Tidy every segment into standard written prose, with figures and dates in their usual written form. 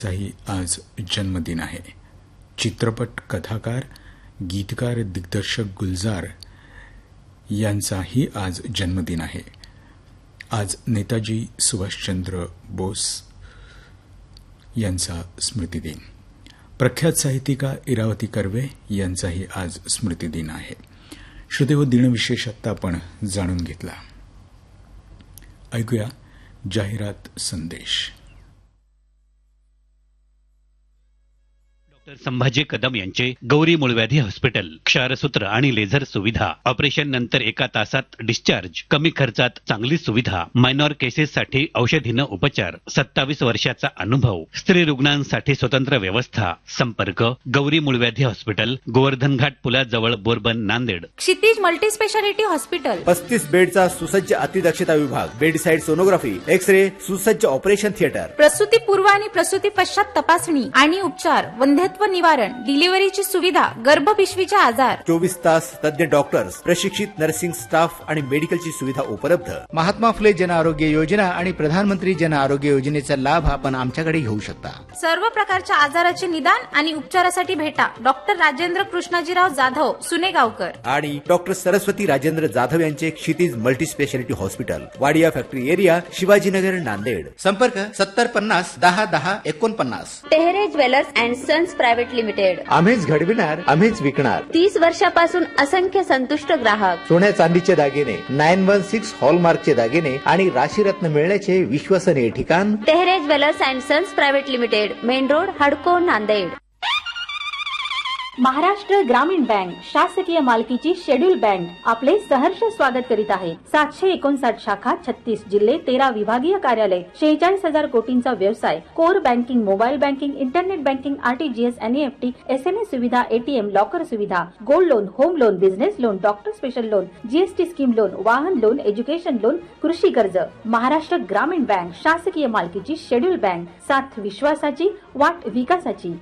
चाही आज जन्मदिन आहे. चित्रपट कथाकार, गीतकार, दिग्दर्शक गुलजार यांचाही आज जन्मदिन आहे. आज नेताजी सुभाषचंद्र बोस यांचा स्मृतिदिन. प्रख्यात साहित्यिका इरावती कर्वे यांचाही आज स्मृतिदिन आहे. श्रोतेहो, दिनविशेष आत्ता आपण जाणून घेतला. ऐकूया जाहिरात संदेश. संभाजी कदम यांचे गौरी मूळव्याधी हॉस्पिटल, क्षारसूत्र आणि लेझर सुविधा, ऑपरेशन नंतर 1 तासात डिस्चार्ज, कमी खर्चात चांगली सुविधा, मायनॉर केसेससाठी औषधीनं उपचार, 27 वर्षाचा अनुभव, स्त्री रुग्णांसाठी स्वतंत्र व्यवस्था. संपर्क गौरी मूळव्याधी हॉस्पिटल, गोवर्धन घाट पुलाजवळ, बोरबन, नांदेड. क्षितिज मल्टीस्पेशालिटी हॉस्पिटल, 35 बेडचा सुसज्ज अतिदक्षता विभाग, बेडसाइड सोनोग्राफी, एक्स-रे, सुसज्ज ऑपरेशन थिएटर, प्रसूती पूर्व आणि प्रसूती पश्चात तपासणी आणि उपचार, वंध्यत्व निवारण, डिलिव्हरीची सुविधा, गर्भपिशवीचे आजार, 24 तास तज्ञ डॉक्टर्स, प्रशिक्षित नर्सिंग स्टाफ आणि मेडिकलची सुविधा उपलब्ध. महात्मा फुले जन आरोग्य योजना आणि प्रधानमंत्री जन आरोग्य योजनेचा लाभ आपण आमच्याकडे घेऊ शकता. सर्व प्रकारच्या आजाराचे निदान आणि उपचारासाठी भेटा डॉक्टर राजेंद्र कृष्णाजीराव जाधव, सुनेगावकर आणि डॉक्टर सरस्वती राजेंद्र जाधव यांचे क्षितिज multispeciality hospital, Wadia factory area, Shivajinagar, Nanded. संपर्क 7050 10 10 49. Tehre jewellers and sons private limited. आम्हीच घडविणार, आम्हीच विकणार. 30 वर्षापासून असंख्य संतुष्ट ग्राहक. सोन्या चांदीचे दागिने, 916 हॉलमार्कचे दागिने आणि राशीरत्न मिळण्याचे विश्वसनीय ठिकाण Tehre jewellers and sons private limited, main road, हडको, नांदेड. महाराष्ट्र ग्रामीण बँक, शासकीय मालकीची शेड्यूल बँक आपले सहर्ष स्वागत करीत आहे. 759 शाखा, 36 जिल्हे, 13 विभागीय कार्यालय, 46,000 कोटींचा व्यवसाय, core banking, mobile banking, internet banking, RTGS, NEFT, SMS सुविधा, एटीएम, लॉकर सुविधा, gold loan, home loan, business loan, doctor special loan, GST scheme loan, वाहन लोन, एज्युकेशन लोन, कृषी कर्ज. महाराष्ट्र ग्रामीण बँक, शासकीय मालकीची शेड्यूल बँक, साथ विश्वासाची, वाट विकासाची.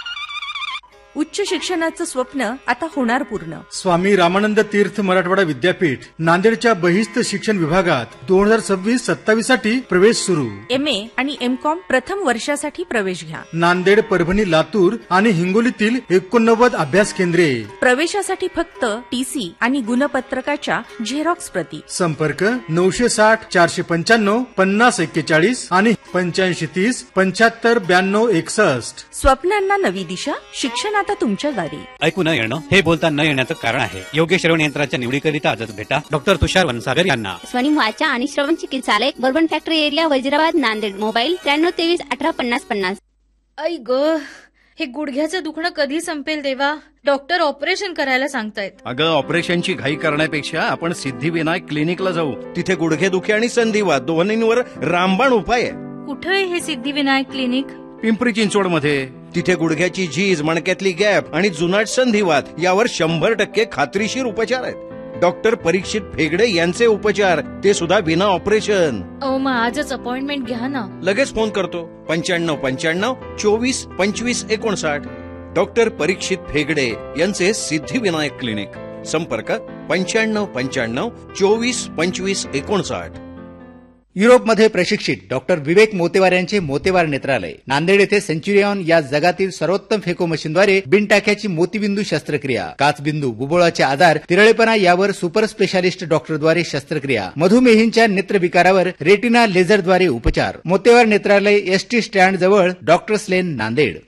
उच्च शिक्षणाचं स्वप्न आता होणार पूर्ण. स्वामी रामानंद तीर्थ मराठवाडा विद्यापीठ, नांदेडच्या बहिस्त शिक्षण विभागात 2026-27 साठी प्रवेश सुरू. MA आणि MCOM प्रथम वर्षासाठी प्रवेश घ्या. नांदेड, परभणी, लातूर आणि हिंगोलीतील 89 अभ्यास केंद्रे. प्रवेशासाठी फक्त TC आणि गुणपत्रकाच्या झेरॉक्स प्रती. संपर्क 960 495 50 41 आणि 8530 75 92 61. स्वप्नांना नवी दिशा, शिक्षण आता तुमच्या दारी. ऐकू न येणं हे बोलता न येण्याचं कारण आहे. योग्य श्रवण यंत्राच्या निवडीकरिता आजच भेटा डॉक्टर तुषार वनसागर यांना. स्वनिम वाचा आणि श्रवण चिकित्सालय, bourbon factory area, Wazirabad, Nanded. Mobile 9323 18 50 50. आई ग, हे गुडघ्याचं दुखणं कधी संपेल देवा? डॉक्टर ऑपरेशन करायला सांगतायत. अगं, ऑपरेशनची घाई करण्यापेक्षा आपण सिद्धिविनायक क्लिनिकला जाऊ. तिथे गुडघेदुखी आणि संधिवात दोन्हींवर रामबाण उपाय आहे. कुठे आहे हे सिद्धिविनायक क्लिनिक? पिंपरी चिंचवड मध्ये. तिथे गुडघ्याची झीज, मणक्यातली गॅप आणि जुनाट संधिवात यावर 100% खात्रीशीर उपचार आहेत. डॉक्टर परीक्षित फेगडे यांचे उपचार, ते सुद्धा विना ऑपरेशन. मग आजच अपॉइंटमेंट घ्या ना. लगेच फोन करतो. 9595 24 25 59. डॉक्टर परीक्षित फेगडे यांचे सिद्धिविनायक क्लिनिक. संपर्क 9595 24 25 59. युरोपमध्ये प्रशिक्षित डॉक्टर विवेक मोतेवार यांचे मोतेवार नेत्रालय, नांदेड येथे सेंच्युरियन या जगातील सर्वोत्तम फेको मशीनद्वारे बिनटाक्याची मोतीबिंदू शस्त्रक्रिया, काचबिंदू, बुबुळाचे आजार, तिरळेपणा यावर सुपर स्पेशालिस्ट डॉक्टरद्वारे शस्त्रक्रिया, मधुमेहींच्या नेत्रविकारावर रेटिना लेझरद्वारे उपचार. मोतेवार नेत्रालय, एसटी स्टँड जवळ, डॉक्टर्स लेन, नांदेड.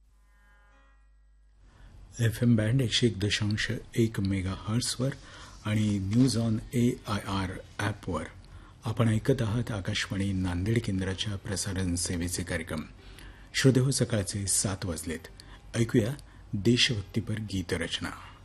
FM बँड 101.1 मेगाहर्ट्झवर आणि न्यूज ऑन AIR ॲपवर आपण ऐकत आहात आकाशवाणी नांदेड केंद्राच्या प्रसारण सेवेचे कार्यक्रम. श्रोतेहो, सकाळचे 7 वाजलेत. ऐकूया देशभक्तीपर गीतरचना.